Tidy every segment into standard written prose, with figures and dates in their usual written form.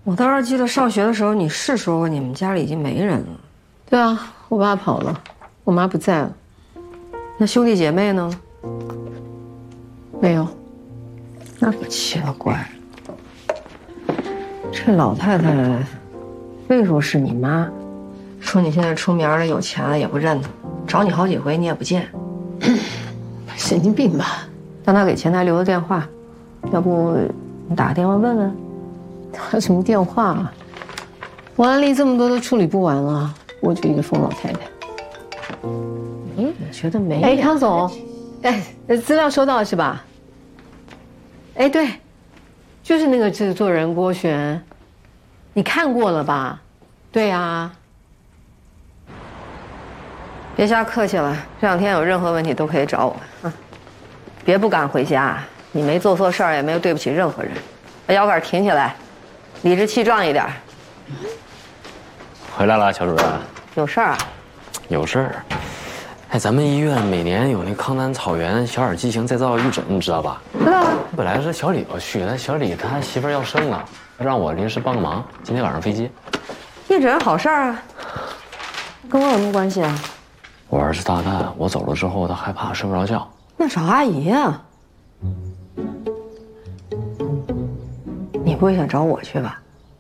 我倒是记得上学的时候你是说过你们家里已经没人了。 对啊，我爸跑了，我妈不在了。 那兄弟姐妹呢？ 没有。 那可奇了怪了，这老太太非说是你妈，说你现在出名了有钱了也不认她，找你好几回你也不见， 神经病吧？ 让她给前台留个电话，要不你打个电话问问。 打什么电话啊？我案例这么多都处理不完了，我就一个疯老太太。 我觉得没。 哎，康总，哎，资料收到了是吧？哎，对，就是那个制作人郭璇，你看过了吧？对啊。 别瞎客气了，这2天有任何问题都可以找我啊！别不敢回家，你没做错事儿，也没有对不起任何人。把腰杆挺起来，理直气壮一点。 回来了，乔主任。 有事儿啊？ 有事儿。哎，咱们医院每年有那康丹草原小儿畸形再造预诊，你知道吧？ 知道啊。 本来是小李要去，但小李他媳妇儿要生了，让我临时帮个忙。今天晚上飞机。 义诊好事儿啊，跟我有什么关系啊？ 我儿子大蛋，我走了之后他害怕睡不着觉。 那找阿姨啊。你不会想找我去吧？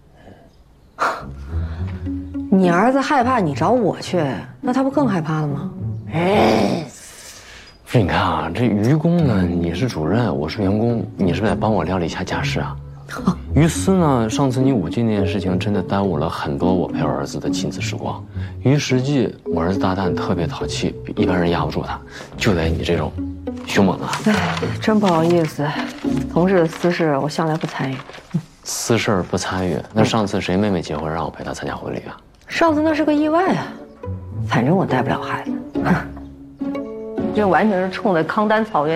你儿子害怕，你找我去，那他不更害怕了吗？ 哎，不是，你看啊，这于公呢，你是主任，我是员工，你是不是得帮我料理一下家事啊？于私呢，上次你舞技那件事情真的耽误了很多我陪我儿子的亲子时光。于实际，我儿子大蛋特别淘气，一般人压不住他，就得你这种凶猛啊。 哎，真不好意思，同事的私事我向来不参与。 私事不参与，那上次谁妹妹结婚让我陪她参加婚礼啊？ 上次那是个意外啊，反正我带不了孩子。这完全是冲着康丹草原